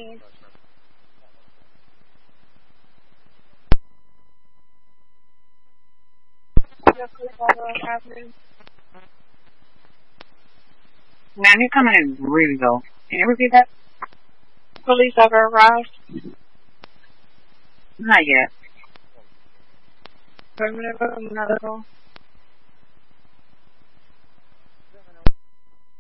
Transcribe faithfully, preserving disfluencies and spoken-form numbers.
need. Ma'am, you're coming in really low. Can you repeat that? Police ever arrived? Not yet. Affirmative, medical.